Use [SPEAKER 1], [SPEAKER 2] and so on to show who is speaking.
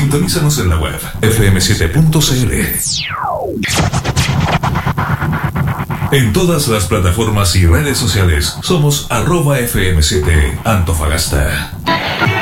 [SPEAKER 1] Sintonízanos en la web fm7.cl. En todas las plataformas y redes sociales somos @FM7 Antofagasta.